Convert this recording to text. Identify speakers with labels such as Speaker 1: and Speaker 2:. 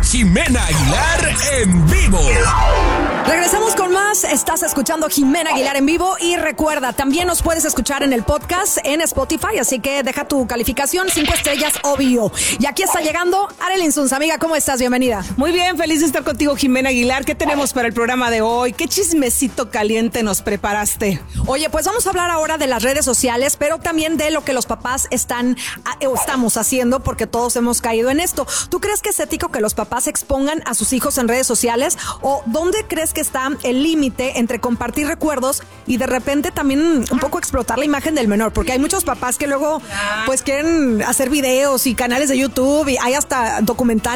Speaker 1: Jimena Aguilar en vivo.
Speaker 2: Regresamos con más. Estás escuchando Jimena Aguilar en vivo. Y recuerda, también nos puedes escuchar en el podcast en Spotify. Así que deja tu calificación, 5 estrellas, obvio. Y aquí está llegando Arely Insunza. Amiga, ¿cómo estás? Bienvenida.
Speaker 3: Muy bien, feliz de estar contigo, Jimena Aguilar. ¿Qué tenemos para el programa de hoy? ¿Qué chismecito caliente nos preparaste?
Speaker 2: Oye, pues vamos a hablar ahora de las redes sociales, pero también de lo que los papás estamos haciendo, porque todos hemos caído en esto. ¿Tú crees que es ético que los papás expongan a sus hijos en redes sociales? ¿O dónde crees que está el límite entre compartir recuerdos y de repente también un poco explotar la imagen del menor? Porque hay muchos papás que luego pues quieren hacer videos y canales de YouTube y hay hasta documentales